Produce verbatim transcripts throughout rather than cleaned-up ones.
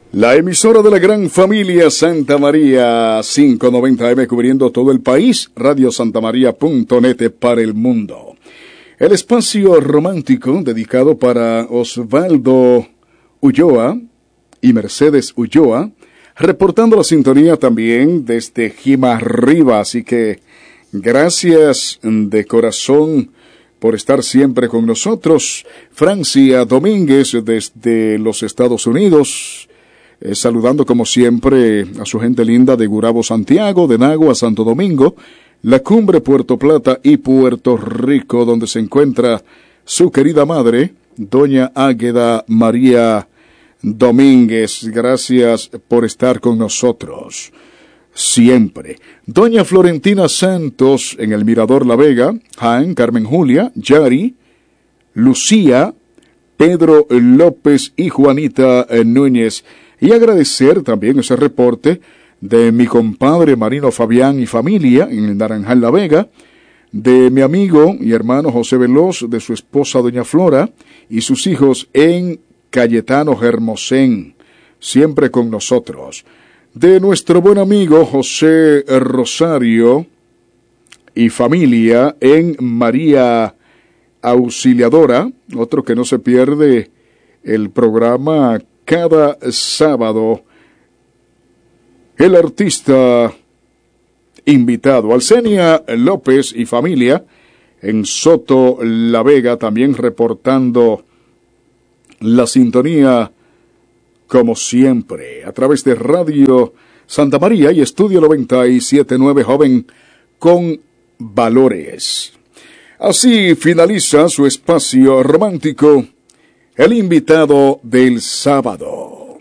La emisora de la gran familia Santa María, quinientos noventa eme, cubriendo todo el país, radio santa maría punto net para el mundo. El espacio romántico dedicado para Osvaldo Ulloa y Mercedes Ulloa, reportando la sintonía también desde Jima arriba, así que gracias de corazón por estar siempre con nosotros. Francia Domínguez desde los Estados Unidos, Eh, saludando como siempre a su gente linda de Gurabo, Santiago, de Nagua, Santo Domingo, La Cumbre, Puerto Plata y Puerto Rico, donde se encuentra su querida madre, doña Águeda María Domínguez. Gracias por estar con nosotros siempre. Doña Florentina Santos en el Mirador La Vega, Jaén, Carmen Julia, Yari, Lucía, Pedro López y Juanita Núñez. Y agradecer también ese reporte de mi compadre Marino Fabián y familia en el Naranjal La Vega, de mi amigo y hermano José Veloz, de su esposa doña Flora y sus hijos en Cayetano Hermosén, siempre con nosotros, de nuestro buen amigo José Rosario y familia en María Auxiliadora, otro que no se pierde el programa cada sábado, el artista invitado, Alcenia López y familia en Soto La Vega, también reportando la sintonía como siempre a través de Radio Santa María y Estudio noventa y siete punto nueve Joven con Valores. Así finaliza su espacio romántico, el invitado del sábado.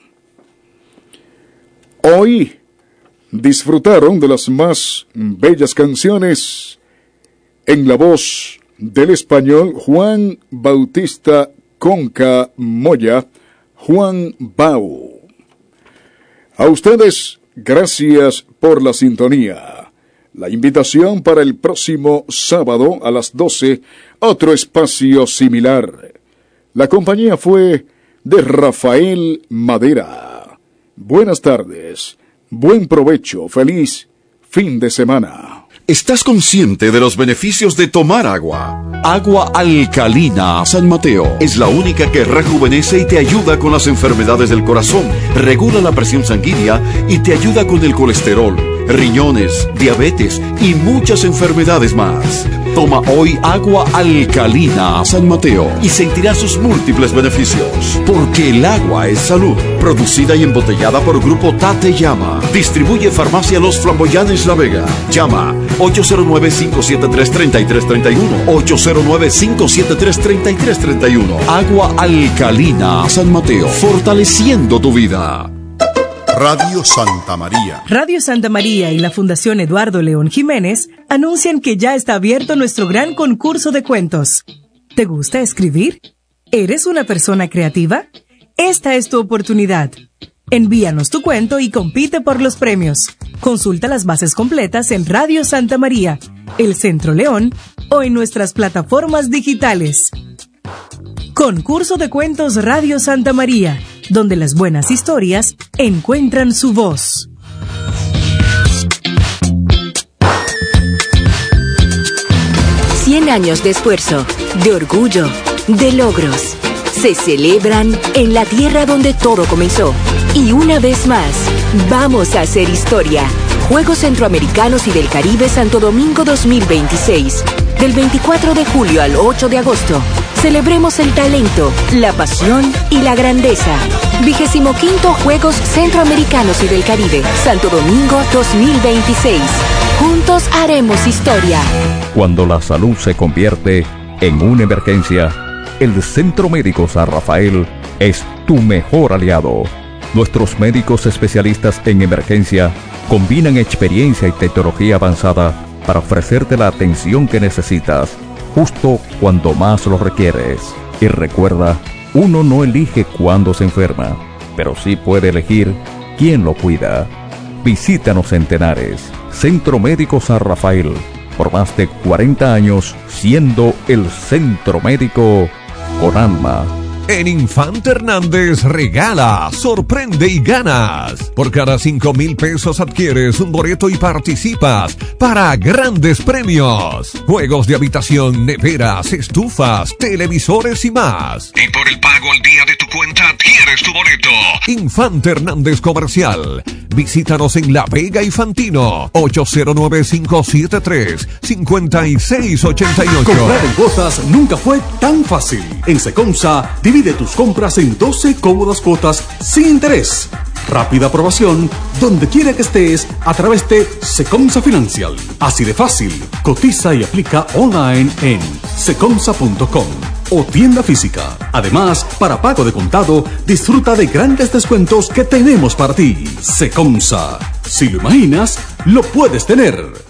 Hoy disfrutaron de las más bellas canciones en la voz del español Juan Bautista Conca Moya, Juan Bau. A ustedes, gracias por la sintonía. La invitación para el próximo sábado a las doce, otro espacio similar. La compañía fue de Rafael Madera. Buenas tardes, buen provecho, feliz fin de semana. ¿Estás consciente de los beneficios de tomar agua? Agua alcalina San Mateo es la única que rejuvenece y te ayuda con las enfermedades del corazón, regula la presión sanguínea y te ayuda con el colesterol, riñones, diabetes y muchas enfermedades más. Toma hoy agua alcalina San Mateo y sentirás sus múltiples beneficios. Porque el agua es salud. Producida y embotellada por Grupo Tate Llama. Distribuye Farmacia Los Flamboyanes La Vega. Llama ocho cero nueve, cinco siete tres, tres tres tres uno. ocho cero nueve, cinco siete tres, tres tres tres uno. Agua alcalina San Mateo. Fortaleciendo tu vida. Radio Santa María. Radio Santa María y la Fundación Eduardo León Jiménez anuncian que ya está abierto nuestro gran concurso de cuentos. ¿Te gusta escribir? ¿Eres una persona creativa? Esta es tu oportunidad. Envíanos tu cuento y compite por los premios. Consulta las bases completas en Radio Santa María, El Centro León o en nuestras plataformas digitales. Concurso de Cuentos Radio Santa María, donde las buenas historias encuentran su voz. Cien años de esfuerzo, de orgullo, de logros, se celebran en la tierra donde todo comenzó. Y una vez más, vamos a hacer historia. Juegos Centroamericanos y del Caribe Santo Domingo dos mil veintiséis. Del veinticuatro de julio al ocho de agosto. Celebremos el talento, la pasión y la grandeza. Vigésimo quinto Juegos Centroamericanos y del Caribe, Santo Domingo dos mil veintiséis. Juntos haremos historia. Cuando la salud se convierte en una emergencia, el Centro Médico San Rafael es tu mejor aliado. Nuestros médicos especialistas en emergencia combinan experiencia y tecnología avanzada para ofrecerte la atención que necesitas, justo cuando más lo requieres. Y recuerda, uno no elige cuándo se enferma, pero sí puede elegir quién lo cuida. Visítanos en Tenares, Centro Médico San Rafael, por más de cuarenta años siendo el centro médico con alma En Infante Hernández regala, sorprende y ganas. Por cada cinco mil pesos adquieres un boleto y participas para grandes premios. Juegos de habitación, neveras, estufas, televisores y más. Y por el pago al día de tu cuenta adquieres tu boleto. Infante Hernández Comercial. Visítanos en La Vega y Fantino. ocho cero nueve, cinco siete tres, cinco seis ocho ocho. Comprar en cuotas nunca fue tan fácil. En Secomsa, divide tus compras en doce cómodas cuotas sin interés. Rápida aprobación donde quiera que estés a través de Secomsa Financial. Así de fácil. Cotiza y aplica online en secomsa punto com o tienda física. Además, para pago de contado, disfruta de grandes descuentos que tenemos para ti. Secomsa. Si lo imaginas, lo puedes tener.